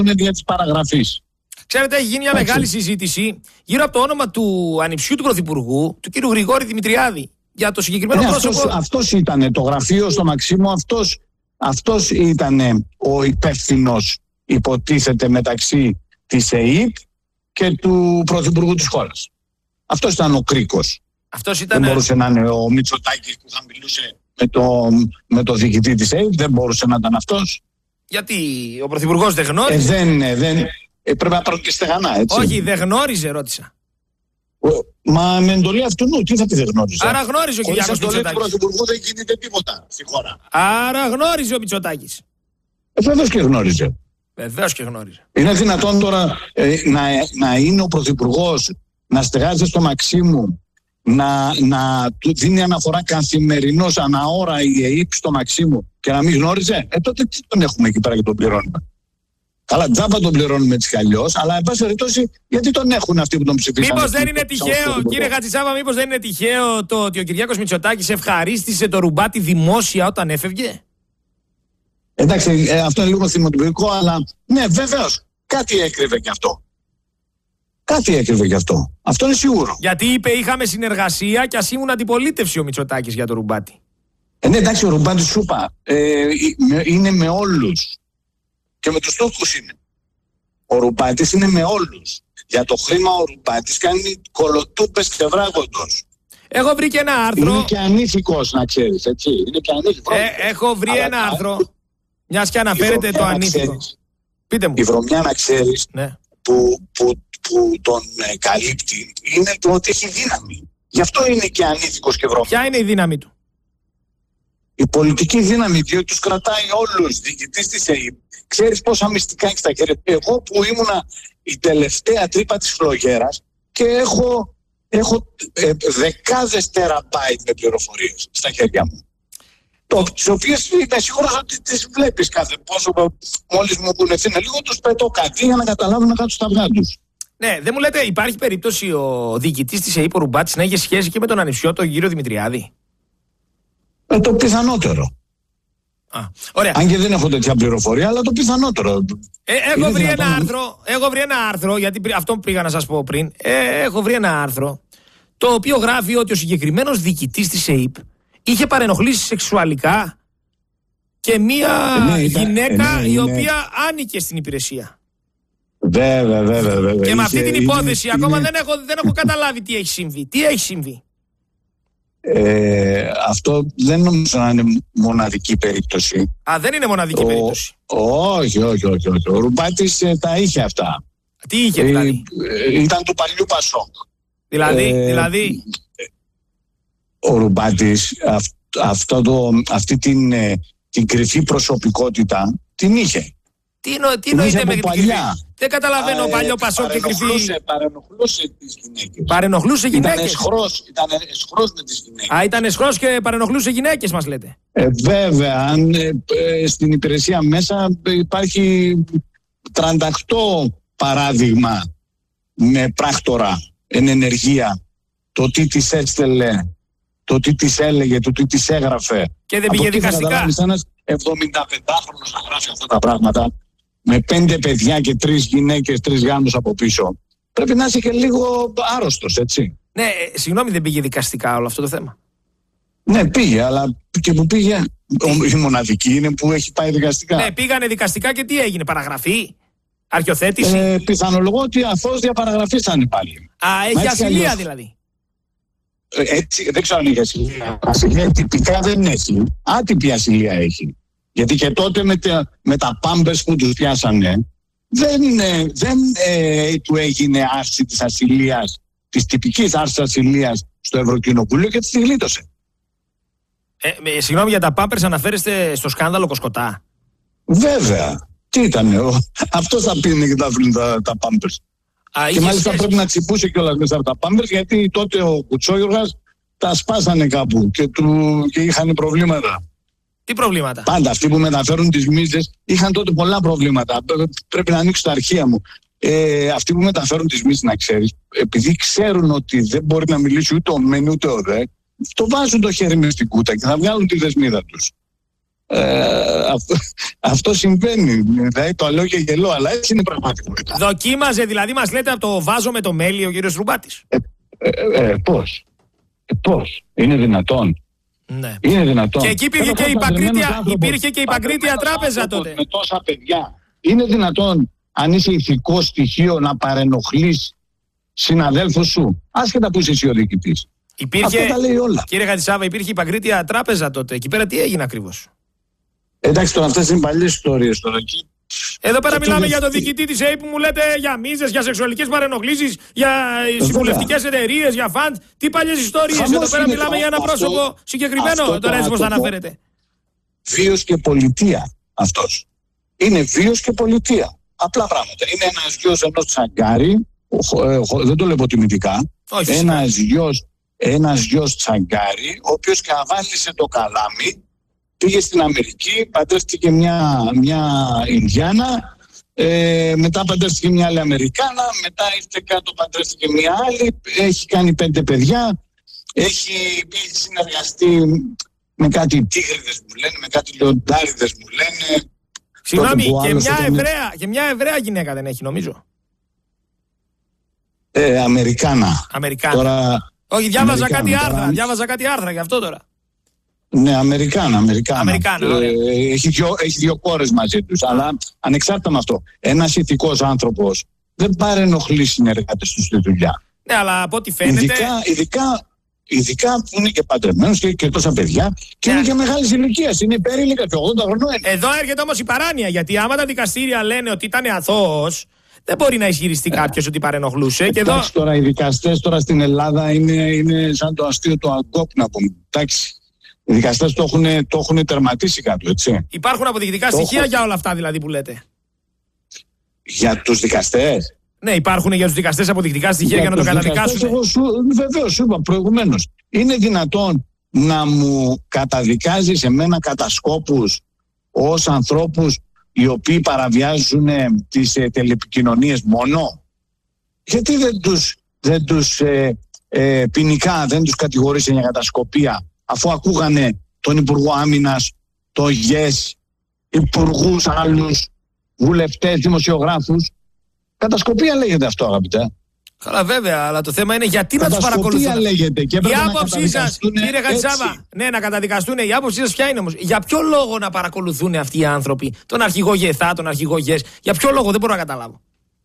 δια της παραγραφής. Ξέρετε, έχει γίνει μια μεγάλη συζήτηση γύρω από το όνομα του ανιψιού του Πρωθυπουργού, του κ. Γρηγόρη Δημητριάδη, για το συγκεκριμένο πρόσωπο. Αυτός ήταν το γραφείο στο Μαξίμου, αυτός ήταν ο υπεύθυνος, υποτίθεται, μεταξύ της ΕΕΠ και του Πρωθυπουργού της χώρας. Αυτός ήταν ο κρίκος. Δεν μπορούσε να είναι ο Μητσοτάκης που θα μιλούσε με το διοικητή της ΕΕΠ, δεν μπορούσε να ήταν αυτός. Γιατί ο Πρωθυπουργός δεν γνώριζε. Πρέπει να πάρουν και στεγανά, έτσι. Όχι, δεν γνώριζε, ρώτησα. Μα με εντολή αυτού νου, τι θα πει δεν γνώριζε. Άρα γνώριζε ο Κυριάκος Μητσοτάκης. Χωρίς εντολή του Πρωθυπουργού δεν γίνεται τίποτα στη χώρα. Άρα γνώριζε ο Μητσοτάκης. Βεβαίως και γνώριζε. Βεβαίως και γνώριζε. Είναι δυνατόν τώρα να είναι ο Πρωθυπουργός, να στεγάζει στο Μαξίμου, να του δίνει αναφορά καθημερινώς ανά ώρα η ΕΕΠ στο Μαξίμου και να μην γνώριζε? Τότε τι τον έχουμε εκεί πέρα και τον πληρώνουμε? Καλά, τζάμπα τον πληρώνουμε έτσι κι αλλιώς, αλλά εν πάση περιπτώσει, γιατί τον έχουν αυτοί που τον ψηφίσαν? Μήπως δεν είναι τυχαίο, κύριε Χατζησάβα, μήπως δεν είναι τυχαίο το ότι ο Κυριάκος Μητσοτάκης ευχαρίστησε το Ρουμπάτι δημόσια όταν έφευγε? Εντάξει, αυτό είναι λίγο θυμοτυπικό, αλλά ναι, βεβαίως, κάτι έκρυβε κι αυτό. Κάτι έκρυβε γι' αυτό. Αυτό είναι σίγουρο. Γιατί είπε είχαμε συνεργασία και ας ήμουν αντιπολίτευση ο Μητσοτάκης για το Ρουμπάτι. Ναι, εντάξει, ο Ρουμπάτης σου είπα, είναι με όλους. Και με τους στόχους είναι. Ο Ρουμπάτης είναι με όλους. Για το χρήμα ο Ρουμπάτης κάνει κολοτούπες ξεβράγοντος. Έχω βρει και ένα άρθρο. Είναι και ανήθικος, να ξέρεις, έτσι. Είναι και ανήθικος. Έχω βρει ένα άρθρο. Μιας και αναφέρεται το ανήθικο. Πείτε μου. Η βρωμιά, να ξέρεις, ναι, που τον καλύπτει είναι το ότι έχει δύναμη. Γι' αυτό είναι και ανήθικος και βρωμιά. Ποια είναι η δύναμη του? Η πολιτική δύναμη, διότι τους κρατάει όλους, διοικητής της ΕΕΠ. Ξέρεις πόσα μυστικά έχει στα χέρια? Εγώ που ήμουνα η τελευταία τρύπα της φλογέρας και έχω δεκάδες τεραμπάιτ με πληροφορίες στα χέρια μου. Τις οποίες είμαι σίγουρος ότι τις βλέπεις κάθε πόσο, μόλις μου κουνευθύνε λίγο, τους πετώ κάτι για να καταλάβουν να κάτσουν στα αυγά τους. Ναι, δεν μου λέτε, υπάρχει περίπτωση ο διοικητής της ΕΕΠ, ο Ρουμπάτης, να είχε σχέση και με τον ανιψιό, τον κύριο Δημητριάδη? Το πιθανότερο. Ωραία. Αν και δεν έχω τέτοια πληροφορία, αλλά το πιθανότερο. Έχω βρει ένα άρθρο, γιατί αυτό που πήγα να σας πω πριν. Έχω βρει ένα άρθρο, το οποίο γράφει ότι ο συγκεκριμένος διοικητής της ΕΕΠ είχε παρενοχλήσει σεξουαλικά και μία γυναίκα η οποία άνοικε στην υπηρεσία. Βέβαια. Και με αυτή την υπόθεση ακόμα δεν έχω καταλάβει τι έχει συμβεί. Τι έχει συμβεί? Αυτό δεν νομίζω να είναι μοναδική περίπτωση. Δεν είναι μοναδική περίπτωση. Όχι. Ο Ρουμπάτης τα είχε αυτά. Τι είχε δηλαδή? Ήταν του παλιού Πασόκ. Δηλαδή. Ο Ρουμπάτης αυτή την κρυφή προσωπικότητα την είχε. Τι εννοείται με παλιά? Δεν καταλαβαίνω παλιό Πασόκ και κρυφή. Παρενοχλούσε τις γυναίκες. Παρενοχλούσε γυναίκες. Ήταν εσχρός με τις γυναίκες. Ήταν εσχρός και παρενοχλούσε γυναίκες, μας λέτε? Βέβαια, αν στην υπηρεσία μέσα υπάρχει 38 παράδειγμα με πράκτορα εν ενεργεία, το τι της έστελε, το τι της έλεγε, το τι της έγραφε. Και δεν πήγε δικαστικά? Ένας 75χρονος να γράφει αυτά τα πράγματα με 5 παιδιά και 3 γυναίκες, 3 γάμους από πίσω. Πρέπει να είσαι και λίγο άρρωστος, έτσι. Ναι, συγγνώμη, δεν πήγε δικαστικά όλο αυτό το θέμα? Ναι, πήγε, αλλά και που πήγε, η μοναδική είναι που έχει πάει δικαστικά. Ναι, πήγανε δικαστικά και τι έγινε? Παραγραφή? Αρχιοθέτηση? Πιθανολογώ ότι αθώος διαπαραγραφήσανε πάλι. Έχει ασυλία δηλαδή? Έτσι, δεν ξέρω αν έχει ασυλία. Ασυλία τυπικά δεν έχει. Άτυπη ασυλία έχει. Γιατί και τότε με τα πάμπερς που τους πιάσανε δεν του έγινε άρση της ασυλίας, της τυπικής άρσης ασυλίας στο Ευρωκοινοβούλιο και τη γλίτωσε. Συγγνώμη, για τα πάμπερς αναφέρεστε στο σκάνδαλο Κοσκοτά? Βέβαια. Τι ήτανε? Αυτός θα πίνει και τα βρουν τα πάμπερς. Και μάλιστα πρέπει να τσιπούσε κιόλας μέσα από τα πάμπερς, γιατί τότε ο Κουτσόγιοργας τα σπάσανε κάπου και είχαν προβλήματα. Τι προβλήματα? Πάντα αυτοί που μεταφέρουν τις μίζες είχαν τότε πολλά προβλήματα. Πρέπει να ανοίξω τα αρχεία μου. Αυτοί που μεταφέρουν τις μίζες, να ξέρεις, επειδή ξέρουν ότι δεν μπορεί να μιλήσει ούτε ο μεν ούτε ο δε, το βάζουν το χέρι μες στην κούτα και θα βγάλουν τη δεσμίδα τους. Αυτό συμβαίνει. Δηλαδή το λέω και γελώ, αλλά έτσι είναι η πραγματικότητα. Δοκίμαζε, δηλαδή μας λέτε από το βάζο με το μέλι ο κύριος Ρουμπάτης. Πώς. Είναι δυνατόν. Ναι. Είναι δυνατόν. Και εκεί υπήρχε και η Παγκρίτια Τράπεζα τότε. Με τόσα παιδιά. Είναι δυνατόν, αν είσαι ηθικό στοιχείο, να παρενοχλείς συναδέλφους σου, άσχετα που είσαι εσύ ο διοικητής. Αυτό τα λέει όλα. Κύριε Χατζησάβα, υπήρχε η Παγκρίτια Τράπεζα τότε. Εκεί πέρα τι έγινε ακριβώς? Εντάξει, τώρα αυτές είναι παλιές ιστορίες τώρα εκεί. Εδώ πέρα μιλάμε για τον διοικητή της ΑΕΠ που μου λέτε για μίζες, για σεξουαλικές παρενοχλήσεις, για συμβουλευτικές εταιρείες, για φαντ. Τι παλιές ιστορίες. Εδώ πέρα μιλάμε για ένα πρόσωπο συγκεκριμένο. Τώρα έτσι πως θα αναφέρετε. Βίος και πολιτεία αυτός. Είναι βίος και πολιτεία. Απλά πράγματα. Είναι ένας γιος ενός τσαγκάρι, δεν το λέω υποτιμητικά. Ένας γιος τσαγκάρι, ο οποίος καβάλισε το καλάμι. Πήγε στην Αμερική, παντρεύτηκε μια Ινδιάνα, μετά παντρεύτηκε μια άλλη Αμερικάνα, μετά ήρθε κάτω, παντρεύτηκε μια άλλη, έχει κάνει 5 παιδιά, έχει συνεργαστεί με κάτι τίγριδες μου λένε, με κάτι λεοντάριδες μου λένε. Συγγνώμη, και μια Εβραία γυναίκα δεν έχει νομίζω. Αμερικάνα. Τώρα, όχι, διάβαζα κάτι άρθρα γι' αυτό τώρα. Ναι, Αμερικάνα. Έχει 2 κόρες μαζί τους. Αλλά ανεξάρτητα με αυτό, ένας ηθικός άνθρωπος δεν παρενοχλεί συνεργάτες του στη δουλειά. Ναι, αλλά από ό,τι φαίνεται. Ειδικά που είναι και παντρεμένος και τόσα παιδιά και είναι και μεγάλης ηλικίας. Είναι υπερήλικα και 80 χρονών. Εδώ έρχεται όμως η παράνοια. Γιατί άμα τα δικαστήρια λένε ότι ήταν αθώος, δεν μπορεί να ισχυριστεί κάποιος ότι παρενοχλούσε. Εντάξει, τώρα οι δικαστές τώρα στην Ελλάδα είναι σαν το αστείο του Αγκόπ, να πούμε. Εντάξει. Οι δικαστές το έχουν τερματίσει κάτω, έτσι. Υπάρχουν αποδεικτικά στοιχεία για όλα αυτά δηλαδή που λέτε? Για τους δικαστές? Ναι, υπάρχουν για τους δικαστές αποδεικτικά στοιχεία για να το καταδικάσουν. Βεβαίως, σου είπα προηγουμένως. Είναι δυνατόν να μου καταδικάζεις εμένα κατασκόπους ως ανθρώπους οι οποίοι παραβιάζουν τις τηλεπικοινωνίες μόνο? Γιατί δεν τους ποινικά δεν τους κατηγορήσει για κατασκοπία, αφού ακούγανε τον Υπουργό Άμυνας, το ΓΕΣ, υπουργούς άλλους, βουλευτές, δημοσιογράφους? Κατασκοπία λέγεται αυτό, αγαπητέ. Καλά, βέβαια, αλλά το θέμα είναι γιατί να τους παρακολουθούν. Κατασκοπία λέγεται και η άποψή σας, κύριε Χατζησάβα, ναι, να καταδικαστούν. Η άποψή σας ποια είναι όμως? Για ποιο λόγο να παρακολουθούν αυτοί οι άνθρωποι τον αρχηγό ΓΕΘΑ, τον αρχηγό ΓΕΣ? Για ποιο λόγο? Δεν μπορώ να καταλάβω.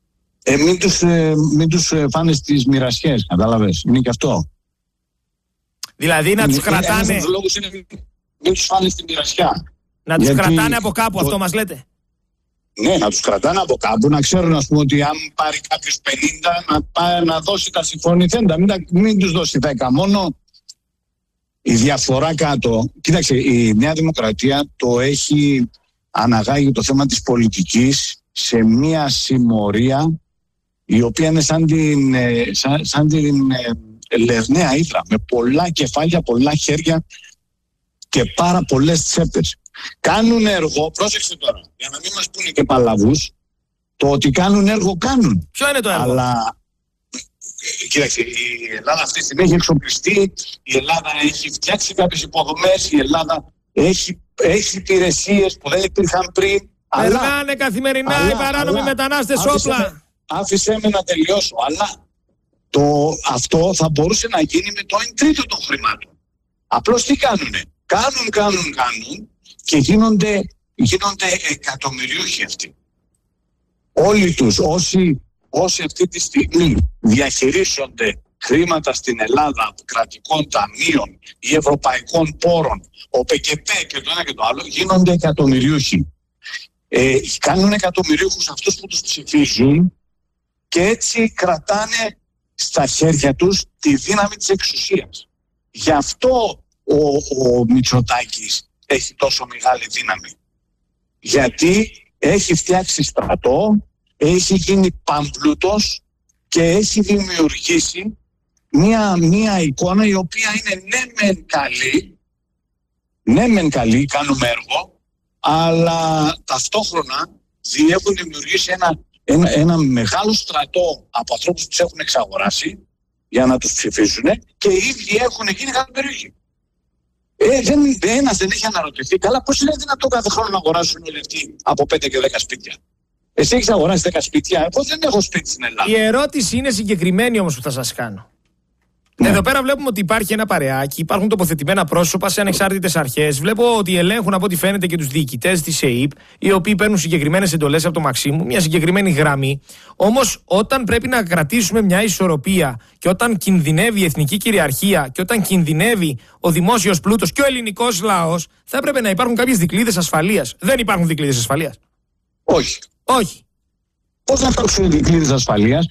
Μην τους φάνε στις μοιρασιές, κατάλαβες. Είναι και αυτό. Δηλαδή να τους κρατάνε. Ένας λόγος είναι μην τους φάνε στη μοιρασιά. Να τους κρατάνε από κάπου, αυτό μας λέτε? Ναι, να τους κρατάνε από κάπου, να ξέρουν, ας πούμε, ότι αν πάρει κάποιος 50, να δώσει τα συμφωνηθέντα. Μην τους δώσει 10 μόνο. Η διαφορά κάτω. Κοίταξε, η Νέα Δημοκρατία το έχει αναγάγει το θέμα της πολιτικής σε μια συμμορία η οποία είναι σαν την Λερναία Ύδρα, με πολλά κεφάλια, πολλά χέρια και πάρα πολλές τσέπες. Κάνουν έργο, πρόσεξε τώρα, για να μην μας πούνε και παλαβούς, το ότι κάνουν έργο κάνουν. Ποιο είναι το έργο? Αλλά, κοίταξε, η Ελλάδα αυτή τη στιγμή έχει εξοπλιστεί, η Ελλάδα έχει φτιάξει κάποιες υποδομές, η Ελλάδα έχει υπηρεσίες που δεν υπήρχαν πριν. Περνάνε καθημερινά οι παράνομοι μετανάστες όπλα. Άφησέ με να τελειώσω, αλλά αυτό θα μπορούσε να γίνει με το 1/3 των χρημάτων. Απλώς τι κάνουνε? Κάνουν και γίνονται εκατομμυριούχοι αυτοί. Όλοι τους, όσοι αυτή τη στιγμή διαχειρίζονται χρήματα στην Ελλάδα από κρατικών ταμείων ή ευρωπαϊκών πόρων, ο ΠΚΠ και το ένα και το άλλο, γίνονται εκατομμυριούχοι. Κάνουν εκατομμυριούχους αυτούς που τους ψηφίζουν και έτσι κρατάνε στα χέρια τους τη δύναμη της εξουσίας. Γι' αυτό ο Μητσοτάκης έχει τόσο μεγάλη δύναμη. Γιατί έχει φτιάξει στρατό, έχει γίνει παμπλούτος και έχει δημιουργήσει μια εικόνα η οποία είναι ναι μεν καλή, κάνουμε έργο, αλλά ταυτόχρονα έχουν δημιουργήσει ένα μεγάλο στρατό από ανθρώπους που τους έχουν εξαγοράσει για να τους ψηφίσουν και οι ίδιοι έχουν γίνει καταπεριούχοι. Ένας δεν έχει αναρωτηθεί, καλά, πώς είναι δυνατόν κάθε χρόνο να αγοράσουν όλοι αυτοί από 5 και 10 σπίτια. Εσύ έχεις αγοράσει 10 σπίτια, εγώ δεν έχω σπίτι στην Ελλάδα. Η ερώτηση είναι συγκεκριμένη όμως που θα σας κάνω. Ναι. Εδώ πέρα βλέπουμε ότι υπάρχει ένα παρεάκι, υπάρχουν τοποθετημένα πρόσωπα σε ανεξάρτητες αρχές. Βλέπω ότι ελέγχουν από ό,τι φαίνεται και τους διοικητές της ΕΕΠ, οι οποίοι παίρνουν συγκεκριμένες εντολές από το Μαξίμου, μια συγκεκριμένη γραμμή. Όμως, όταν πρέπει να κρατήσουμε μια ισορροπία και όταν κινδυνεύει η εθνική κυριαρχία και όταν κινδυνεύει ο δημόσιος πλούτος και ο ελληνικός λαός, θα έπρεπε να υπάρχουν κάποιες δικλείδες ασφαλείας. Δεν υπάρχουν δικλείδες ασφαλείας. Όχι. Όχι. Πώς να υπάρξουν δικλείδες ασφαλείας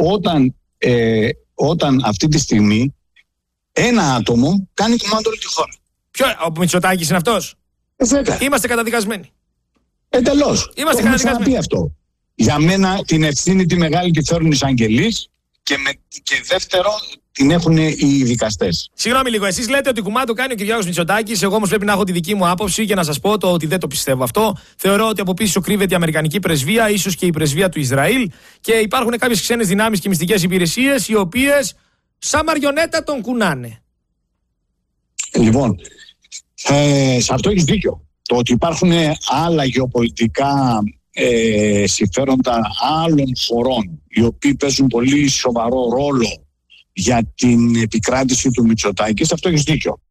όταν αυτή τη στιγμή ένα άτομο κάνει κουμάντο όλη τη χώρα? Ποιο, ο Μητσοτάκης είναι αυτός? Είμαστε καταδικασμένοι. Εντελώς. Είμαστε καταδικασμένοι. Αυτό. Για μένα την ευθύνη τη μεγάλη τη φέρουν οι εισαγγελείς και δεύτερο την έχουν οι δικαστές. Συγγνώμη λίγο, εσείς λέτε ότι κουμάντο κάνει ο Κυριάκος Μητσοτάκης. Εγώ όμως πρέπει να έχω τη δική μου άποψη και να σας πω ότι δεν το πιστεύω αυτό. Θεωρώ ότι από πίσω κρύβεται η Αμερικανική πρεσβεία, ίσως και η πρεσβεία του Ισραήλ, και υπάρχουν κάποιες ξένες δυνάμεις και μυστικές υπηρεσίες οι οποίες σαν μαριονέτα τον κουνάνε. Λοιπόν, σε αυτό έχεις δίκιο. Το ότι υπάρχουν άλλα γεωπολιτικά συμφέροντα άλλων χωρών, οι οποίοι παίζουν πολύ σοβαρό ρόλο για την επικράτηση του Μητσοτάκη, σε αυτό έχεις δίκιο.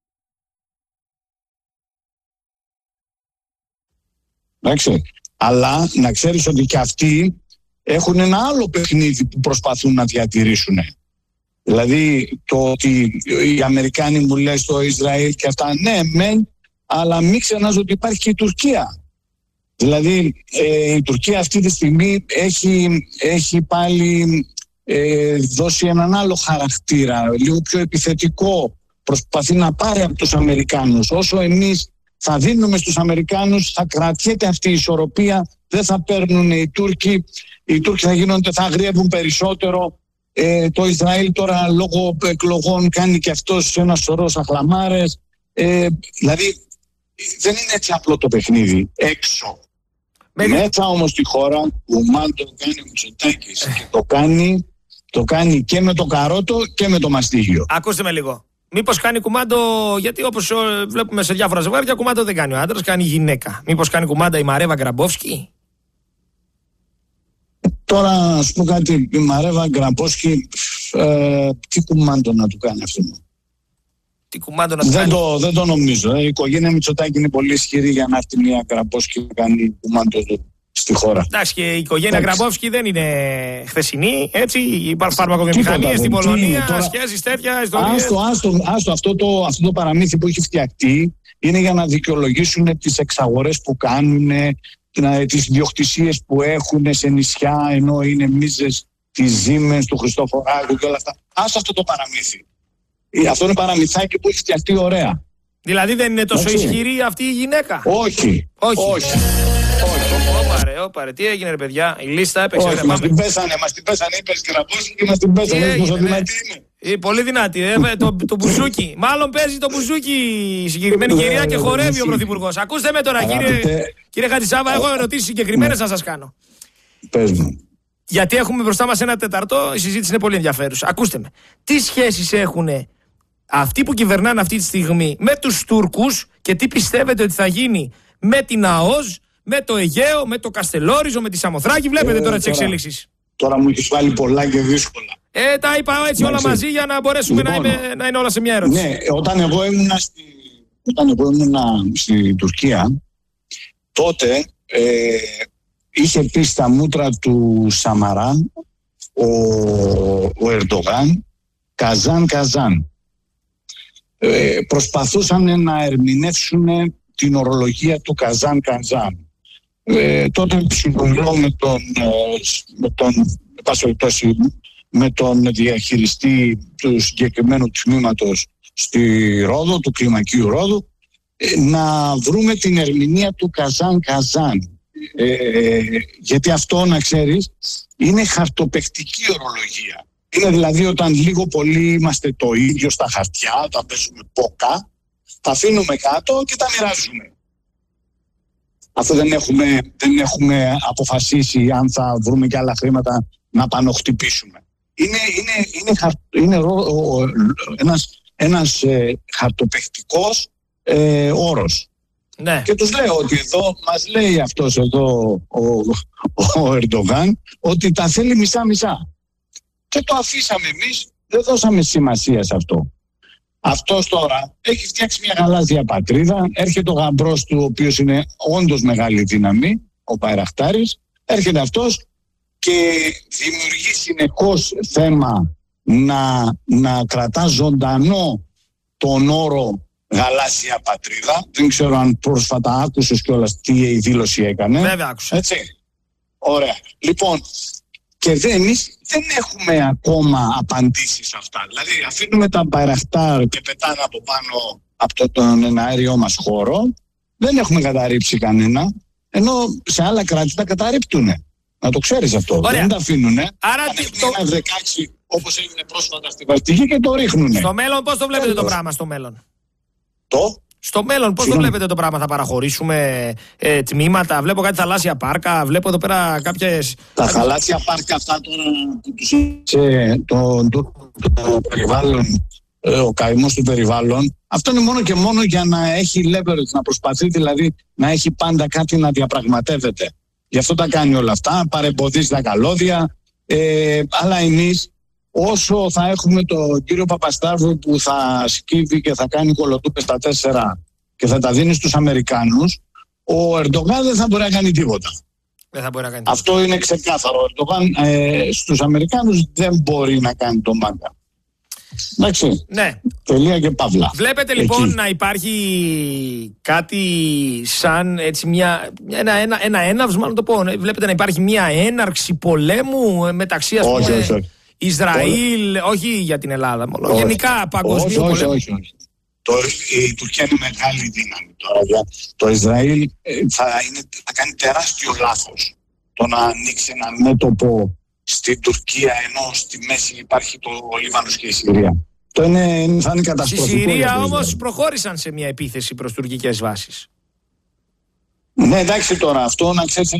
Εντάξει. Αλλά να ξέρεις ότι και αυτοί έχουν ένα άλλο παιχνίδι που προσπαθούν να διατηρήσουν. Δηλαδή το ότι οι Αμερικάνοι μου λένε στο Ισραήλ και αυτά, ναι μεν, αλλά μην ξεχνάς ότι υπάρχει και η Τουρκία. Δηλαδή η Τουρκία αυτή τη στιγμή έχει πάλι δώσει έναν άλλο χαρακτήρα, λίγο πιο επιθετικό. Προσπαθεί να πάρει από τους Αμερικάνους. Όσο εμείς θα δίνουμε στους Αμερικάνους, θα κρατιέται αυτή η ισορροπία, δεν θα παίρνουν οι Τούρκοι. Οι Τούρκοι θα αγριεύουν περισσότερο. Το Ισραήλ τώρα λόγω εκλογών κάνει και αυτός ένα σωρό σαχλαμάρες. Δηλαδή δεν είναι έτσι απλό το παιχνίδι έξω. Μέσα όμως τη χώρα ο Μάντο κάνει ο Μητσοτάκης και το κάνει και με το καρότο και με το μαστίγιο. Ακούστε με λίγο. Μήπως κάνει κουμάντο, γιατί όπως βλέπουμε σε διάφορα ζευγάρια, κουμάντο δεν κάνει ο άντρας, κάνει η γυναίκα. Μήπως κάνει κουμάντα η Μαρέβα Γκραμπόφσκι? Τώρα να σου πω κάτι, η Μαρέβα Γκραμπόφσκι, τι κουμάντο να του κάνει αυτό? Τι κουμάντο να του κάνει? Δεν το νομίζω. Η οικογένεια Μητσοτάκη είναι πολύ ισχυρή για να έρθει μια Γκραμπόφσκι να κάνει κουμάντο στη χώρα. Εντάξει, και η οικογένεια Γκραμπόφσκι δεν είναι χθεσινή, έτσι. Υπάρχουν φαρμακοβιομηχανίες στην Πολωνία, σχέσεις τέτοια, ιστορίες. Άστο, αυτό το παραμύθι που έχει φτιαχτεί είναι για να δικαιολογήσουν τις εξαγορές που κάνουν, τις ιδιοκτησίες που έχουν σε νησιά, ενώ είναι μίζες της Siemens, του Χριστόφορου και όλα αυτά. Άστο αυτό το παραμύθι. Αυτό είναι παραμυθάκι που έχει φτιαχτεί ωραία. Δηλαδή δεν είναι τόσο ισχυρή αυτή η γυναίκα? Όχι. Όπαρε, τι έγινε ρε παιδιά, η λίστα έπαιξε. Όχι, μας την πέσανε, είπες Γκραμπόφσκι και μας την πέσανε, πόσο δυνατή είναι. Πολύ δυνατή, το μπουζούκι. Μάλλον παίζει το μπουζούκι η συγκεκριμένη κυρία και χορεύει ο Πρωθυπουργός. Ακούστε με τώρα κύριε Χατζησάβα, έχω ερωτήσεις συγκεκριμένες να σας κάνω. Πες μου. Γιατί έχουμε μπροστά μας ένα τέταρτο, η συζήτηση είναι πολύ ενδιαφέρουσα. Ακούστε με, τι σχέσεις έχουν αυτοί που κυβερνάνε αυτή τη στιγμή με τους Τούρκους και τι πιστεύετε ότι θα γίνει με την ΑΟΣ, με το Αιγαίο, με το Καστελόριζο, με τη Σαμοθράκη? Βλέπετε τώρα τις εξέλιξεις. Τώρα μου έχεις βάλει πολλά και δύσκολα. Τα είπα έτσι όλα μαζί για να μπορέσουμε να είναι όλα σε μια ερώτηση. Ναι, όταν εγώ ήμουν στη Τουρκία, τότε είχε πει στα μούτρα του Σαμαρά ο Ερντογάν Καζάν. Προσπαθούσαν να ερμηνεύσουν την ορολογία του Καζάν. Τότε συμφωνώ με τον διαχειριστή του συγκεκριμένου τμήματος στη Ρόδο, του κλιμακίου Ρόδου, να βρούμε την ερμηνεία του Καζάν. Γιατί αυτό, να ξέρεις, είναι χαρτοπαιχτική ορολογία. Είναι δηλαδή όταν λίγο πολύ είμαστε το ίδιο στα χαρτιά, όταν παίζουμε πόκα, τα αφήνουμε κάτω και τα μοιράζουμε. Αυτό δεν έχουμε αποφασίσει αν θα βρούμε και άλλα χρήματα να πανοχτυπήσουμε. Είναι ένας ένας χαρτοπαιχτικός όρος. Ναι. Και τους λέω ότι εδώ μας λέει αυτός εδώ ο Ερντογάν ότι τα θέλει μισά-μισά. Και το αφήσαμε εμείς, δεν δώσαμε σημασία σε αυτό. Αυτός τώρα έχει φτιάξει μια γαλάζια πατρίδα, έρχεται ο γαμπρός του, ο οποίος είναι όντως μεγάλη δύναμη, ο Μπαϊραχτάρης, έρχεται αυτός και δημιουργεί συνεχώς θέμα να κρατά ζωντανό τον όρο γαλάζια πατρίδα. Δεν ξέρω αν πρόσφατα άκουσες κιόλας τι η δήλωση έκανε. Βέβαια άκουσα. Έτσι. Ωραία. Λοιπόν, και εμείς δεν έχουμε ακόμα απαντήσεις σε αυτά. Δηλαδή αφήνουμε τα Μπαϊραχτάρ και πετάνε από πάνω από τον εναέριό μας χώρο. Δεν έχουμε καταρρύψει κανένα, ενώ σε άλλα κράτη τα καταρρύπτουνε. Να το ξέρεις αυτό. Ωραία. Δεν τα αφήνουνε. Άρα ένα F-16 όπως έγινε πρόσφατα στη Βαλτική και το ρίχνουνε. Στο μέλλον πώς το βλέπετε το πράγμα στο μέλλον? Στο μέλλον, πώς το βλέπετε το πράγμα? Θα παραχωρήσουμε τμήματα? Βλέπω κάτι θαλάσσια πάρκα, βλέπω εδώ πέρα κάποιες... Τα θαλάσσια πάρκα αυτά τώρα που τους είχε το περιβάλλον, ο καημός του περιβάλλον, αυτό είναι μόνο και μόνο για να έχει leverage, να προσπαθεί δηλαδή να έχει πάντα κάτι να διαπραγματεύεται. Γι' αυτό τα κάνει όλα αυτά, παρεμποδίζει τα καλώδια, αλλά εμείς όσο θα έχουμε τον κύριο Παπασταύρου που θα σκύβει και θα κάνει κολοτούπες στα 4 και θα τα δίνει στους Αμερικάνους, ο Ερντογάν δεν θα μπορεί να κάνει τίποτα. Δεν θα μπορεί να κάνει τίποτα. Αυτό είναι ξεκάθαρο. Ο Ερντογάν στους Αμερικάνους δεν μπορεί να κάνει τον μάγκα. Εντάξει. Ναι. Τελεία και παύλα. Βλέπετε λοιπόν να υπάρχει κάτι σαν έτσι ένα έναυσμα, να το πω. Βλέπετε να υπάρχει μια έναρξη πολέμου μεταξύ, ας πούμε, όχι. Ισραήλ, όχι για την Ελλάδα μόνο, γενικά παγκοσμίου πολέμου. Όχι. Η Τουρκία είναι μεγάλη δύναμη τώρα. Το Ισραήλ θα κάνει τεράστιο λάθος το να ανοίξει ένα μέτωπο στην Τουρκία, ενώ στη μέση υπάρχει ο Λίβανος και η Συρία. Θα είναι καταστροφικό. Στη Συρία όμως προχώρησαν σε μια επίθεση προς τουρκικές βάσεις. Ναι, εντάξει τώρα, αυτό να ξέρεις,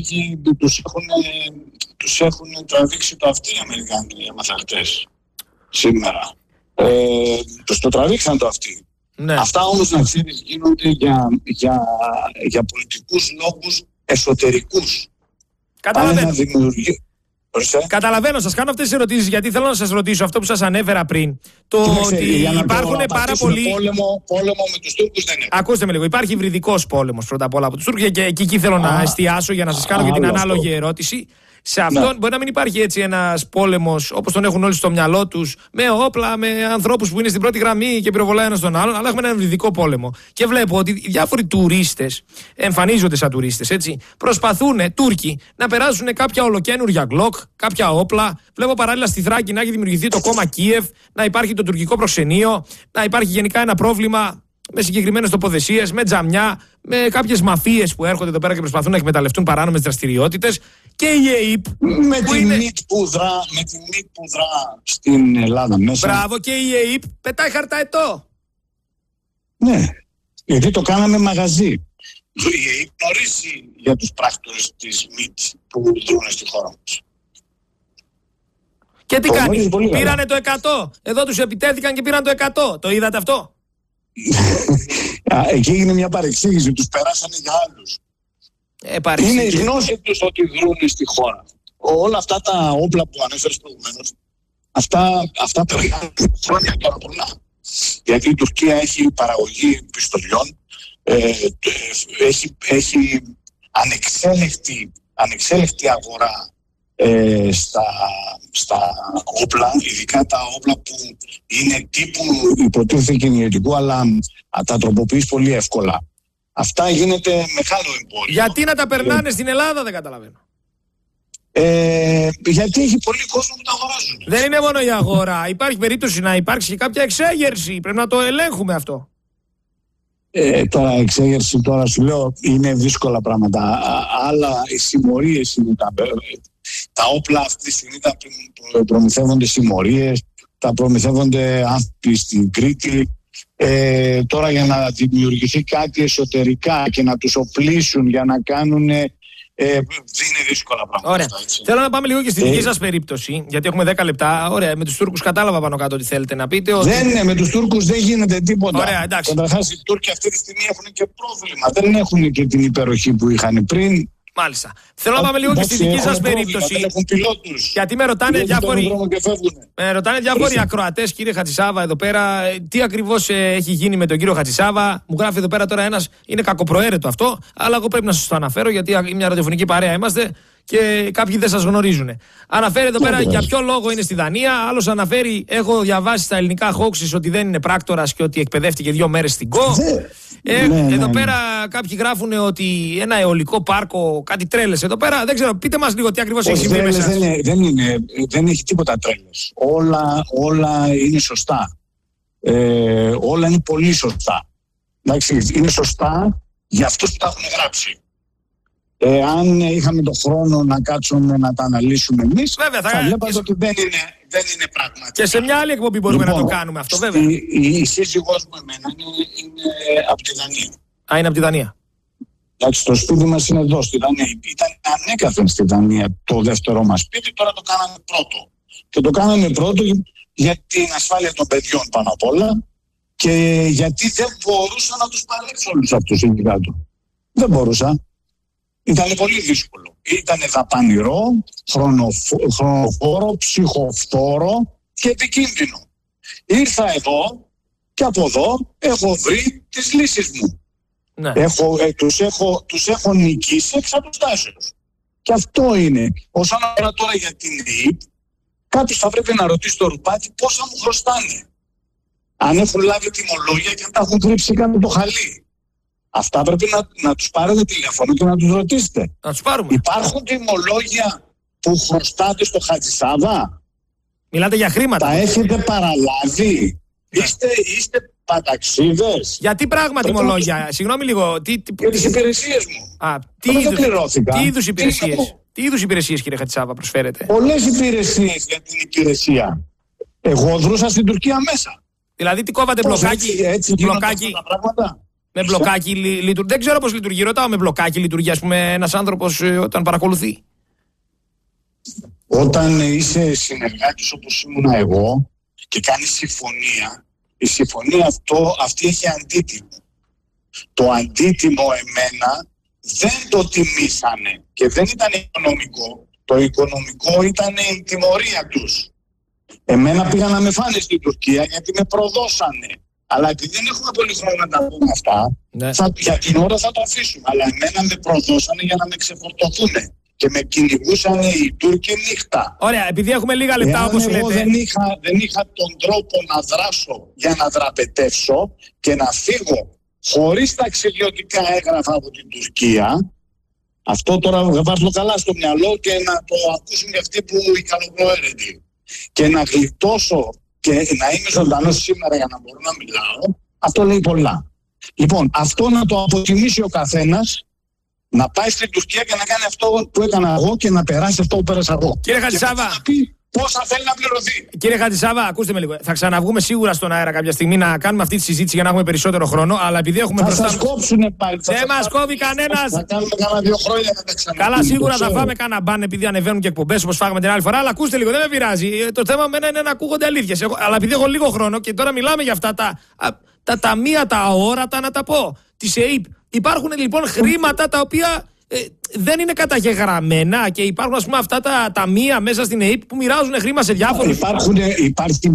τους έχουν τραβήξει το αυτί οι Αμερικάνοι μαθακτές σήμερα. Τους το τραβήξαν το αυτί. Ναι. Αυτά όμως να ξέρεις γίνονται για πολιτικούς λόγους εσωτερικούς. Καταλαβαίνω, σας κάνω αυτές τις ερωτήσεις γιατί θέλω να σας ρωτήσω αυτό που σας ανέφερα πριν. Ότι υπάρχουν πάρα πολλοί. Πόλεμο με τους Τούρκους δεν είναι. Ακούστε με λίγο. Υπάρχει υβριδικός πόλεμος πρώτα απ' όλα από τους Τούρκους και εκεί θέλω να εστιάσω για να σας κάνω και την ανάλογη ερώτηση. Σε αυτόν μπορεί να μην υπάρχει έτσι ένας πόλεμος όπως τον έχουν όλοι στο μυαλό τους, με όπλα, με ανθρώπους που είναι στην πρώτη γραμμή και πυροβολάει ένας τον άλλον, αλλά έχουμε έναν υβριδικό πόλεμο. Και βλέπω ότι οι διάφοροι τουρίστες εμφανίζονται σαν τουρίστες, έτσι. Προσπαθούν Τούρκοι να περάσουν κάποια ολοκαίνουργια γκλοκ, κάποια όπλα. Βλέπω παράλληλα στη Θράκη να έχει δημιουργηθεί το κόμμα Κίεβ, να υπάρχει το τουρκικό προξενείο, να υπάρχει γενικά ένα πρόβλημα με συγκεκριμένες τοποθεσίες, με τζαμιά, με κάποιες μαφίες που έρχονται εδώ πέρα και προσπαθούν να εκμεταλλευτούν παράνομες δραστηριότητες. Και η ΕΕΠ. Με τη ΜΙΤ που δρά στην Ελλάδα μέσα. Μπράβο, και η ΕΕΠ πετάει χαρταετό. Ναι, γιατί το κάναμε μαγαζί. Η ΕΕΠ γνωρίζει για τους πράκτορες της ΜΙΤ που δρούν στη χώρα μας. Και τι κάνει, πήρανε το 100. Εδώ τους επιτέθηκαν και πήραν το 100. Το είδατε αυτό? Εκεί έγινε μια παρεξήγηση, τους περάσανε για άλλους. Είναι η γνώση τους ότι δρούν στη χώρα. Όλα αυτά τα όπλα που ανέφερες προηγουμένως, αυτά περνάνε χρόνια τώρα πολλά. Γιατί η Τουρκία έχει παραγωγή πιστολιών, έχει ανεξέλεκτη αγορά στα όπλα, ειδικά τα όπλα που είναι τύπου υποτίθεται κυνηγετικού, αλλά τα τροποποιείς πολύ εύκολα. Αυτά γίνεται μεγάλο εμπόριο. Γιατί να τα περνάνε στην Ελλάδα, δεν καταλαβαίνω. Γιατί έχει πολύ κόσμο που τα αγοράζουν. Δεν είναι μόνο η αγορά. Υπάρχει περίπτωση να υπάρξει και κάποια εξέγερση. Πρέπει να το ελέγχουμε αυτό. Τώρα εξέγερση, τώρα σου λέω, είναι δύσκολα πράγματα. Άλλα οι συμμορίες είναι τα όπλα αυτή τη στιγμή τα προμηθεύονται συμμορίες, τα προμηθεύονται άνθρωποι στην Κρήτη. Τώρα για να δημιουργηθεί κάτι εσωτερικά και να τους οπλίσουν για να κάνουν είναι δύσκολα πράγματα. Ωραία. Έτσι. Θέλω να πάμε λίγο και στη δική σας περίπτωση, γιατί έχουμε 10 λεπτά. Ωραία, με τους Τούρκους κατάλαβα πάνω κάτω τι θέλετε να πείτε. Ότι... Δεν είναι, με τους Τούρκους δεν γίνεται τίποτα. Ωραία, εντάξει. Καταρχάς οι Τούρκοι αυτή τη στιγμή έχουν και πρόβλημα. Δεν έχουν και την υπεροχή που είχαν πριν. Μάλιστα. Θέλω να πάμε λίγο και στη δική σας περίπτωση. Δεν έχουν πιλότους. Γιατί με ρωτάνε διάφοροι ακροατές, κύριε Χατζησάβα, εδώ πέρα, τι ακριβώς έχει γίνει με τον κύριο Χατζησάβα. Μου γράφει εδώ πέρα τώρα ένας, είναι κακοπροαίρετο αυτό, αλλά εγώ πρέπει να σας το αναφέρω, γιατί μια ραδιοφωνική παρέα είμαστε και κάποιοι δεν σας γνωρίζουν. Αναφέρει εδώ πέρα για ποιο λόγο είναι στη Δανία. Άλλος αναφέρει, έχω διαβάσει στα ελληνικά hoaxes ότι δεν είναι πράκτορας και ότι εκπαιδεύτηκε 2 μέρες στην ΚΟ. Εδώ πέρα κάποιοι γράφουν ότι ένα αιωλικό πάρκο, κάτι τρέλες εδώ πέρα. Δεν ξέρω, πείτε μας λίγο τι ακριβώς έχει συμβεί με εσάς. Δεν έχει τίποτα τρέλες. Όλα είναι σωστά. Όλα είναι πολύ σωστά. Εντάξει, είναι σωστά για αυτούς που τα έχουν γράψει. Αν είχαμε τον χρόνο να κάτσουμε να τα αναλύσουμε εμείς, θα βλέπατε ότι δεν είναι πραγματικά. Και σε μια άλλη εκπομπή μπορούμε να το κάνουμε αυτό, βέβαια. Η σύζυγός μου εμένα είναι από τη Δανία. Είναι από τη Δανία. Εντάξει, το σπίτι μας είναι εδώ στη Δανία. Ήταν ανέκαθεν στη Δανία το δεύτερό μας σπίτι, τώρα το κάναμε πρώτο. Και το κάναμε πρώτο για την ασφάλεια των παιδιών πάνω απ' όλα και γιατί δεν μπορούσα να τους παλέψω όλους αυτούς εκεί κάτω. Δεν μπορούσα. Ήταν πολύ δύσκολο. Ήταν δαπανηρό, χρονοβόρο, ψυχοφθόρο και επικίνδυνο. Ήρθα εδώ και από εδώ έχω βρει τις λύσεις μου. Ναι. Τους έχω νικήσει εξ αποστάσεως. Και αυτό είναι. Όσον αφορά τώρα για την ΕΕΠ, κάποιος θα πρέπει να ρωτήσει το ρουπάκι πόσα μου χρωστάνε. Αν έχουν λάβει τιμολόγια και αν τα έχουν κρύψει κάτω το χαλί. Αυτά πρέπει να τους πάρετε τηλέφωνο και να τους ρωτήσετε. Να τους πάρουμε. Υπάρχουν τιμολόγια που χρωστάτε στο Χατζησάβα. Μιλάτε για χρήματα. Τα έχετε παραλάβει. Είστε παταξίδες. Γιατί πράγμα τιμολόγια. Συγγνώμη λίγο. Για τις υπηρεσίες μου. Τι είδους υπηρεσίες, κύριε Χατζησάβα, προσφέρετε? Πολλές υπηρεσίες για την υπηρεσία. Εγώ δρούσα στην Τουρκία μέσα. Δηλαδή τι κόβατε μπλοκάκι? Έτσι μπλοκάκι. Τα πράγματα. Με μπλοκάκι λειτουργεί. Δεν ξέρω πώς λειτουργεί. Ρωτάω, με μπλοκάκι λειτουργεί, ας πούμε, ένας άνθρωπος όταν παρακολουθεί? Όταν είσαι συνεργάτης όπως ήμουνα εγώ και κάνεις συμφωνία, η συμφωνία αυτή έχει αντίτιμο. Το αντίτιμο εμένα δεν το τιμήσανε και δεν ήταν οικονομικό. Το οικονομικό ήταν η τιμωρία τους. Εμένα πήγαν να με φάνε στην Τουρκία γιατί με προδώσανε. Αλλά επειδή δεν έχουμε πολύ χρόνο να τα πούμε αυτά, ναι, για την ώρα θα το αφήσουμε. Αλλά εμένα με προδώσανε για να με ξεφορτωθούν. Και με κυνηγούσαν οι Τούρκοι νύχτα. Ωραία, επειδή έχουμε λίγα λεπτά όπως λέτε. Εγώ δεν είχα τον τρόπο να δράσω για να δραπετεύσω και να φύγω χωρίς ταξιδιωτικά έγγραφα από την Τουρκία. Αυτό τώρα βάζω το καλά στο μυαλό και να το ακούσουν και αυτοί που οι καλοπροαίρετοι. Και να γλιτώσω και να είμαι ζωντανός σήμερα για να μπορώ να μιλάω, αυτό λέει πολλά. Λοιπόν, αυτό να το αποτιμήσει ο καθένας, να πάει στην Τουρκία και να κάνει αυτό που έκανα εγώ και να περάσει αυτό που πέρασα εγώ. Κύριε Χατζησάβα, να πει πόσα θέλει να πληρωθεί. Κύριε Χατζησάβα, ακούστε με λίγο. Θα ξαναβγούμε σίγουρα στον αέρα κάποια στιγμή να κάνουμε αυτή τη συζήτηση για να έχουμε περισσότερο χρόνο. Αλλά επειδή έχουμε μπροστά μας. Θα σας κόψουνε πάλι. Δεν μας κόβει κανένας. Θα κάνουμε κάνα 2 χρόνια να τα ξαναπούμε. Καλά, σίγουρα θα φάμε κάνα μπαν επειδή ανεβαίνουν και εκπομπές όπως φάγαμε την άλλη φορά. Αλλά ακούστε λίγο, δεν με πειράζει. Το θέμα με είναι να ακούγονται αλήθειες. Αλλά επειδή έχω λίγο χρόνο και τώρα μιλάμε για αυτά τα ταμεία, τα αόρατα, να τα πω, της ΕΕΠ. Υπάρχουν λοιπόν χρήματα τα οποία δεν είναι καταγεγραμμένα και υπάρχουν, ας πούμε, αυτά τα ταμεία μέσα στην ΕΕΠ που μοιράζουν χρήμα σε διάφορους. Υπάρχει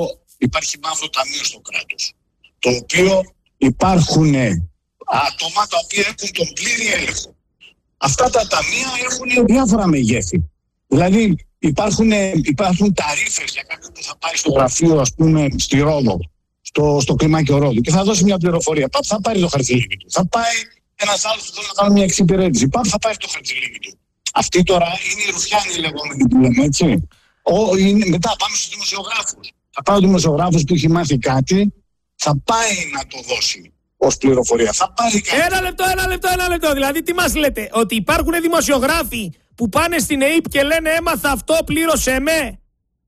μαύρο ταμείο στο κράτος, το οποίο υπάρχουν άτομα τα οποία έχουν τον πλήρη έλεγχο. Αυτά τα ταμεία έχουν διάφορα μεγέθη. Δηλαδή υπάρχουν ταρίφες για κάποιον που θα πάει στο γραφείο, ας πούμε, στη Ρόδο, στο κλιμάκιο Ρόδου και θα δώσει μια πληροφορία. Πάπου θα πάρει το χαρτζηλίκι του. Θα πάει ένας άλλος που θέλει να κάνει μια εξυπηρέτηση. Πάπου θα πάρει το χαρτζηλίκι του. Αυτή τώρα είναι η ρουφιάνη λεγόμενη που λέμε, έτσι. Μετά πάμε στους δημοσιογράφους. Θα πάει ο δημοσιογράφος που έχει μάθει κάτι, θα πάει να το δώσει ως πληροφορία. Θα πάρει κάτι. Ένα λεπτό. Δηλαδή, τι μας λέτε, ότι υπάρχουν δημοσιογράφοι που πάνε στην ΕΕΠ και λένε έμαθα αυτό, πλήρωσέ με.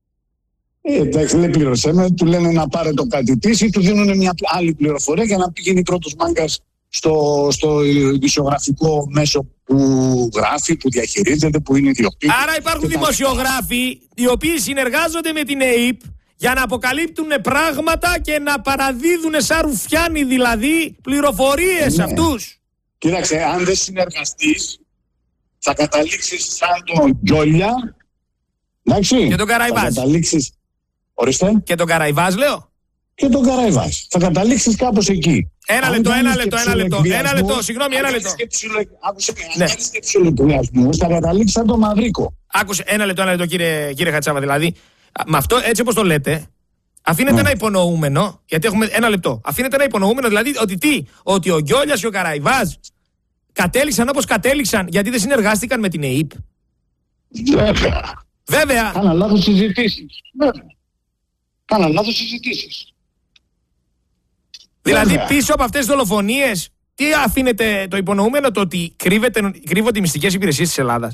Εντάξει, δεν πλήρωσέ με, του λένε να πάρει το κάτι της ή του δίνουν μια άλλη πληροφορία για να πηγαίνει πρώτος μάγκας στο δημοσιογραφικό μέσο που γράφει, που διαχειρίζεται, που είναι ιδιοκτήτης. Άρα υπάρχουν δημοσιογράφοι οι οποίοι συνεργάζονται με την ΕΕΠ για να αποκαλύπτουν πράγματα και να παραδίδουν σαν ρουφιάνοι δηλαδή πληροφορίες σε αυτούς. Κοίταξε, αν δεν συνεργαστείς θα καταλήξεις σαν τον Γκιόλια. Εντάξει. Και τον Καραϊβάζ. Θα καταλήξεις... Ορίστε. Και τον Καραϊβάζ λέω. Και τον Καραϊβάζ. Θα καταλήξεις κάπως εκεί. Ένα λεπτό, συγγνώμη, ένα λεπτό. Άκουσε με, αν κάνεις σκεψιλεκβιασμούς θα καταλήξεις σαν τον Μαυρίκο. Άκουσε, ένα λεπτό κύριε Χατσάβα, δηλαδή. Με αυτό έτσι όπως το λέτε, αφήνεται ένα υπονοούμενο, γιατί έχουμε ένα λεπτό. Αφήνεται ένα υπονοούμενο, δηλαδή ότι ο Γκιόλιας και ο Καραϊβάζ κατέληξαν όπως κατέληξαν γιατί δεν συνεργάστηκαν με την ΕΕΠ. Βέβαια. Κάνα λάθος συζητήσεις. Κάνα λάθος συζητήσεις. Δηλαδή πίσω από αυτές τις δολοφονίες, τι αφήνεται το υπονοούμενο, το ότι κρύβονται οι μυστικές υπηρεσίες της Ελλάδας?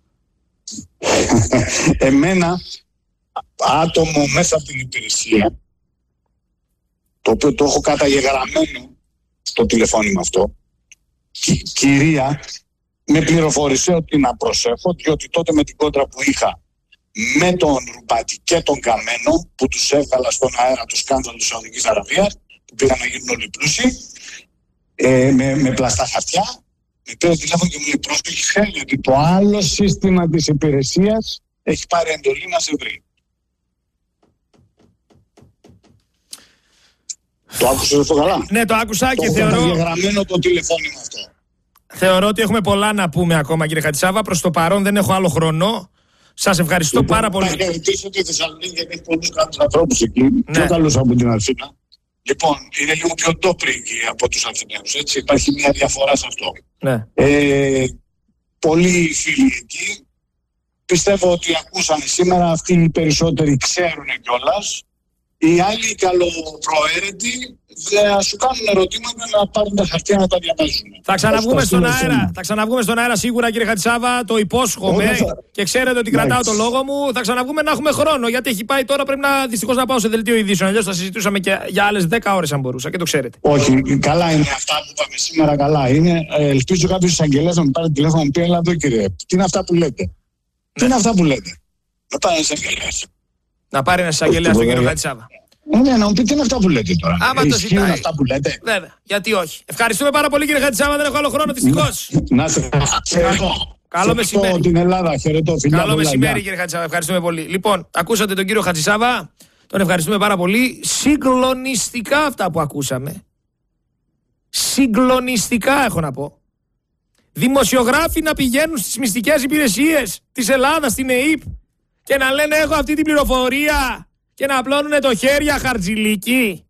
Εμένα, άτομο μέσα από την υπηρεσία, το οποίο το έχω καταγεγραμμένο στο τηλεφώνημα αυτό, κυρία, με πληροφόρησε ότι να προσέχω, διότι τότε με την κόντρα που είχα με τον Ρουμπάτη και τον Καμένο, που τους έβγαλα στον αέρα το σκάνδαλο της Σαουδικής Αραβίας, που πήγαν να γίνουν όλοι πλούσιοι, με πλαστά χαρτιά, με πήρε τηλέφωνο και μου λέει πρόσεχε, γιατί το άλλο σύστημα της υπηρεσίας έχει πάρει εντολή να σε βρει. Το άκουσες αυτό καλά? Ναι, το άκουσα και θεωρώ... Το έχω καταγεγραμμένο το τηλεφώνημα αυτό. Θεωρώ ότι έχουμε πολλά να πούμε ακόμα, κύριε Χατσάβα. Προς το παρόν δεν έχω άλλο χρόνο. Σας ευχαριστώ πάρα πολύ. Θα χαιρετήσω τη Θεσσαλονίκη γιατί έχει πολλούς καλούς ανθρώπους εκεί. Πιο καλούς από την Αθήνα. Λοιπόν, είναι λίγο πιο ντόπριγγι από τους Αθηναίους, έτσι. Υπάρχει μια διαφορά σε αυτό. Ναι. Πολλοί φίλοι εκεί. Πιστεύω ότι ακούσανε σήμερα, αυτοί οι περισσότεροι ξέρουν κιόλας. Οι άλλοι καλοπροαίρετοι θα σου κάνουν ερωτήματα να πάρουν τα χαρτιά να τα διαβάζουν. Θα ξαναβγούμε στον αέρα. Θα ξαναβγούμε στον αέρα σίγουρα, κύριε Χατσάβα. Το υπόσχομαι και ξέρετε ότι κρατάω το λόγο μου. Θα ξαναβγούμε να έχουμε χρόνο. Γιατί έχει πάει τώρα, πρέπει δυστυχώς να πάω σε δελτίο ειδήσεων. Αλλιώς θα συζητούσαμε και για άλλες 10 ώρες αν μπορούσα και το ξέρετε. Όχι, καλά είναι αυτά που είπαμε σήμερα. Καλά είναι. Ελπίζω κάποιος εισαγγελέας να μου πάρει τηλέφωνο να μου πει: έλα εδώ, κύριε. Τι είναι αυτά που λέτε? Τι είναι αυτά που λέτε? Να πάρει ένα εισαγγελέας. Να πάρει ένα εισαγγελέα στον κύριο Χατσάβα. Ναι, να μου πει τι είναι αυτά που λέτε τώρα. Άμα το ζητάει. Αυτά που λέτε. Βέβαια, γιατί όχι. Ευχαριστούμε πάρα πολύ, κύριε Χατσάβα. Δεν έχω άλλο χρόνο, δυστυχώς. Να σε Καλό μεσημέρι. Την Ελλάδα, χαιρετώ. Καλό μεσημέρι, κύριε Χατσάβα. Ευχαριστούμε πολύ. Λοιπόν, ακούσατε τον κύριο Χατσάβα. Τον ευχαριστούμε πάρα πολύ. Συγκλονιστικά αυτά που ακούσαμε. Συγκλονιστικά έχω να πω. Δημοσιογράφοι να πηγαίνουν στις μυστικές υπηρεσίες της Ελλάδας, στην ΕΕΠ, και να λένε έχω αυτή την πληροφορία και να απλώνουνε το χέρι για Χαρτζηλίκη.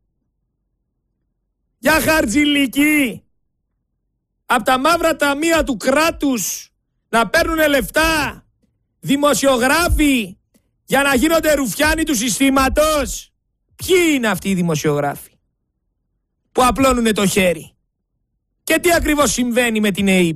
Για Χαρτζηλίκη. Από τα μαύρα ταμεία του κράτους να παίρνουνε λεφτά δημοσιογράφοι για να γίνονται ρουφιάνοι του συστήματος. Ποιοι είναι αυτοί οι δημοσιογράφοι που απλώνουνε το χέρι? Και τι ακριβώς συμβαίνει με την ΕΕΠ?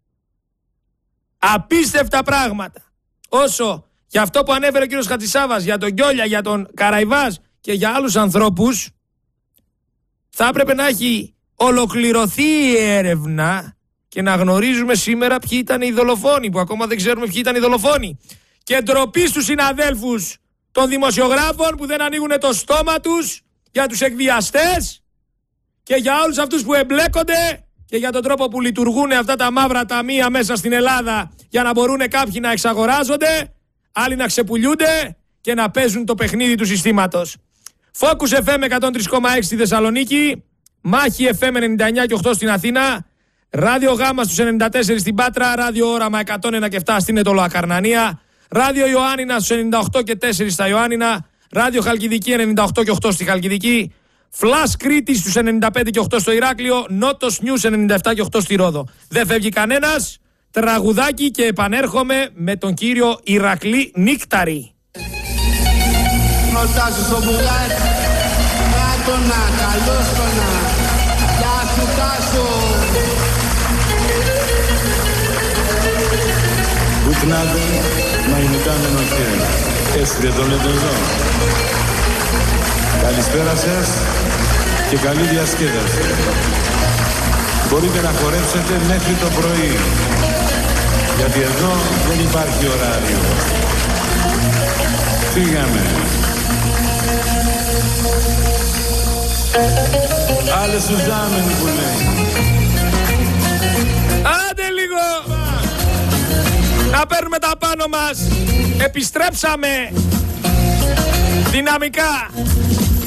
Απίστευτα πράγματα. Όσο για αυτό που ανέφερε ο κύριος Χατσάβας, για τον Γκιόλια, για τον Καραϊβάζ και για άλλους ανθρώπους, θα έπρεπε να έχει ολοκληρωθεί η έρευνα και να γνωρίζουμε σήμερα ποιοι ήταν οι δολοφόνοι, που ακόμα δεν ξέρουμε ποιοι ήταν οι δολοφόνοι. Και ντροπή στους συναδέλφους των δημοσιογράφων που δεν ανοίγουν το στόμα τους για τους εκβιαστές και για όλους αυτούς που εμπλέκονται και για τον τρόπο που λειτουργούν αυτά τα μαύρα ταμεία μέσα στην Ελλάδα για να μπορούν κάποιοι να εξαγοράζονται, άλλοι να ξεπουλιούνται και να παίζουν το παιχνίδι του συστήματος. Focus FM 103,6 στη Θεσσαλονίκη, Μάχη FM 99 και 8 στην Αθήνα, Ράδιο Γάμα στους 94 στην Πάτρα, Ράδιο Όραμα 101 και 7 στην Ετωλοακαρνανία, Ράδιο Ιωάννινα στους 98 και 4 στα Ιωάννινα, Ράδιο Χαλκιδική 98 και 8 στη Χαλκιδική, Φλας Κρήτης στους 95 και 8 στο Ηράκλειο, Νότος Νιούς 97 και 8 στη Ρόδο. Δεν φεύγει κανένας. Τραγουδάκι και επανέρχομαι με τον κύριο Ηρακλή Νίκταρη. Νοτάζεις ο Μπουγάρ, κάτωνα, καλώς τωνα, γεια σου Τάσο. Guten Abend, meine Damen und Herren. Έστειλε τον Λεντοζό. Καλησπέρα σας και καλή διασκέδαση. Μπορείτε να χορέψετε μέχρι το πρωί. Γιατί εδώ δεν υπάρχει ωράριο. Φύγαμε. Άλλες σουζάμενοι που λέει. Άντε λίγο! Να παίρνουμε τα πάνω μας. Επιστρέψαμε. Δυναμικά.